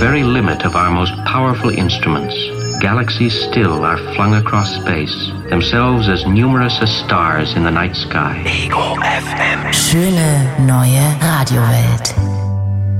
very limit of our most powerful instruments, galaxies still are flung across space, themselves as numerous as stars in the night sky. Ego FM. Schöne neue Radiowelt.